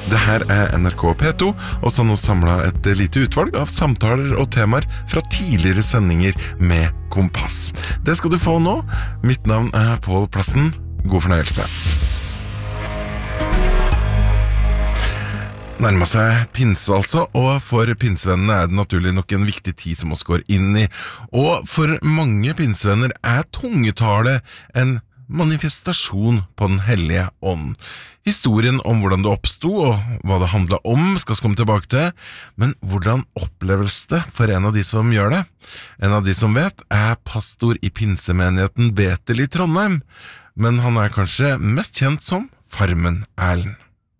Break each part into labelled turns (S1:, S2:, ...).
S1: Det her NRK P2, og så nå samlet et lite utvalg av samtaler og temaer fra tidligere sendinger med Kompass. Det skal du få nå. Mitt navn Pål Plassen. God fornøyelse. Nærmer seg pinse altså, og for pinsevennene det naturlig nok en viktig tid som oss går inn i. Og for mange pinsevenner tungetale en manifestasjon på den hellige ånd. Historien om hvordan det oppstod og hva det handlet om skal vi komme tilbake til, men hvordan oppleves det for en av de som gjør det? En av de som vet pastor i pinsemenigheten Betel i Trondheim, men han kanskje mest kjent som Farmen Erlend.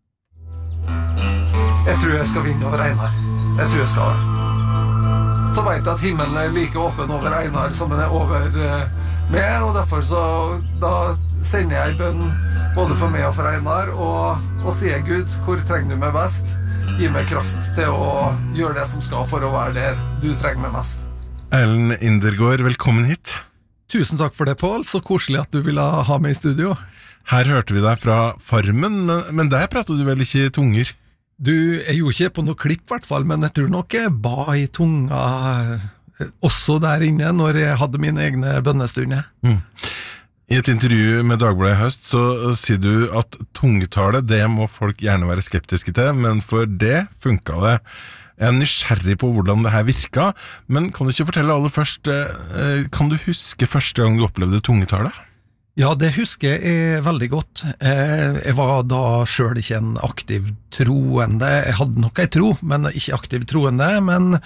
S2: Jeg tror jeg skal vinne over Einar. Jeg tror jeg skal det. Så vet jeg at himmelen like åpen over Einar som den over med, og derfor så da sender jeg bønn både for meg og for Einar, og sier Gud, hvor trenger du meg best? Gi meg kraft til å gjøre det som skal for å være der du trenger meg mest.
S1: Erlend Indergaard, velkommen hit.
S2: Tusen takk for det, Pål. Så koselig at du ville ha meg i studio.
S1: Her hørte vi deg fra Farmen, men der prater du vel ikke tunger?
S2: Du, jeg gjorde ikke på noe klipp i hvert fall, men jeg tror nok jeg ba i tunga også der inne når jeg hadde mine egne bønnestunder.
S1: I et intervju med Dagbladet i høst så sier du at tungetale, det må folk gjerne være skeptiske til, men for det funket det. Jeg nysgjerrig på hvordan det her virket, men kan du ikke fortelle aller først, kan du huske første gang du opplevde tungetale?
S2: Ja, det husker jeg veldig godt. Jeg var da selv ikke en aktiv troende. Jeg hadde nok en tro, men ikke aktiv troende, men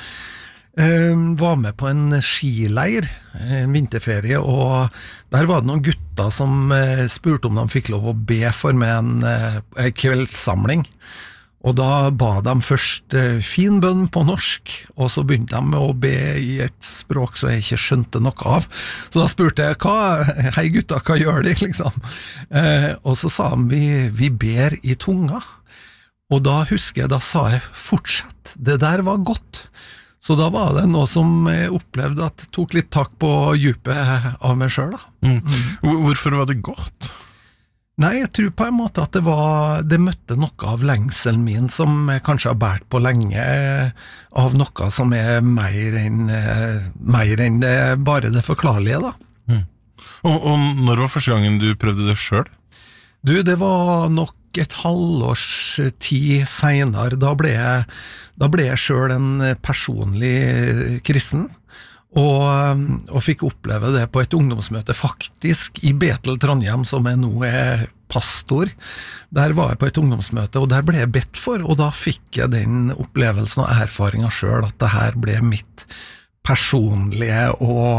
S2: var med på en skileir, en vinterferie, og der var det noen gutter som spurte om de fikk lov å be for meg en kveldssamling. Og da ba de først fin bønn på norsk, og så begynte de med å be i et språk som jeg ikke skjønte noe av. Så da spurte jeg, hei gutta, hva gjør de, liksom? Og så sa de, vi ber i tunga. Og da husker jeg, da sa jeg, fortsett, det der var godt. Så da var det noe som jeg opplevde at tok litt tak på djupet av meg selv da.
S1: Hvorfor var det godt?
S2: Nei, jeg tror på en måte at det møtte noe av lengselen min som jeg kanskje har bært på lenge, av noe som mer enn bare det forklarlige da.
S1: Og når var første gangen du prøvde det selv?
S2: Du, det var nok et halvårs tid senere. Da ble jeg selv en personlig kristen, og fikk oppleve det på et ungdomsmøte faktisk i Betel Trondheim, som jeg nå pastor. Der var jeg på et ungdomsmøte, og der ble jeg bedt for, og da fikk jeg den opplevelsen og erfaringen selv, at det her ble mitt personlige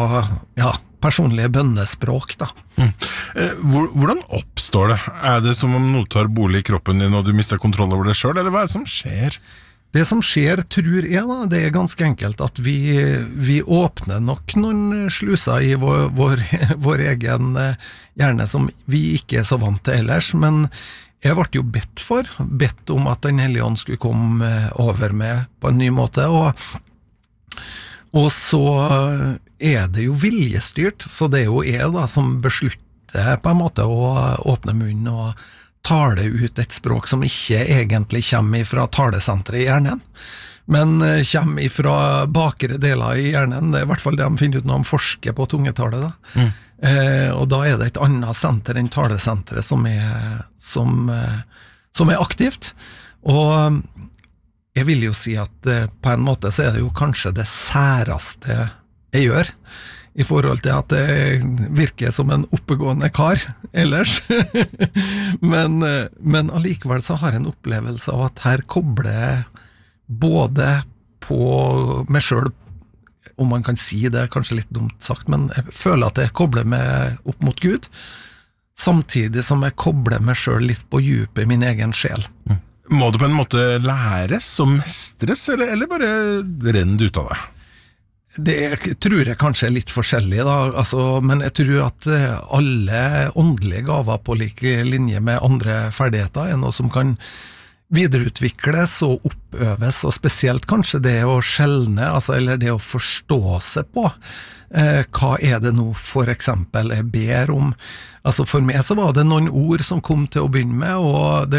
S2: bønnespråk da.
S1: Hvordan oppstår det? Det som om noe tar bolig i kroppen din og du mister kontroll over det selv, eller hva det som skjer?
S2: Det som skjer, tror jeg da, det ganske enkelt at vi åpner nok noen sluser i vår egen hjerne som vi ikke så vant til ellers, men jeg ble jo bedt om at Den hellige ånd skulle komme over meg på en ny måte, og så det jo viljestyrt, så det jo jeg da som beslutter på en måte å åpne munnen og tale ut et språk som ikke egentlig kommer fra talesenteret i hjernen, men kommer fra bakere deler i hjernen. Det i hvert fall det de finner ut når de forsker på tungetale da. Og da det et annet senter enn talesenteret som aktivt, og jeg vil jo si at på en måte så det jo kanskje det særeste jeg gjør, i forhold til at det virker som en oppegående kar ellers. men allikevel så har jeg en opplevelse av at her kobler jeg både på meg selv, om man kan si det, kanskje litt dumt sagt, men jeg føler at jeg kobler meg opp mot Gud, samtidig som jeg kobler meg selv litt på djupet i min egen sjel.
S1: Må det på en måte læres og mestres, eller bare renner det ut av det?
S2: Det tror jeg kanskje litt forskjellig da, men jeg tror at alle åndelige gaver på like linje med andre ferdigheter noe som kan videreutvikles og oppøves, og spesielt kanskje det å skjelne, eller det å forstå seg på. Hva det nå for eksempel jeg ber om? For meg så var det noen ord som kom til å begynne med, og det